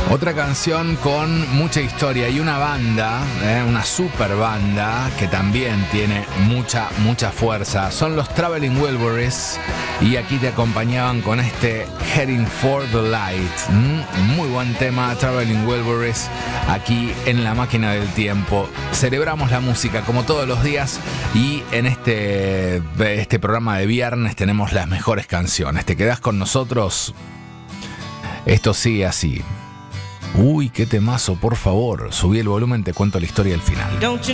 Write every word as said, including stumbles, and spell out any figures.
Otra canción con mucha historia y una banda, eh, una super banda que también tiene mucha, mucha fuerza. Son los Traveling Wilburys y aquí te acompañaban con este Heading for the Light. Mm, muy buen tema, Traveling Wilburys, aquí en La Máquina del Tiempo. Celebramos la música como todos los días y en este, este programa de viernes tenemos las mejores canciones. ¿Te quedás con nosotros? Esto sigue así. Uy, qué temazo, por favor. Subí el volumen, te cuento la historia al final.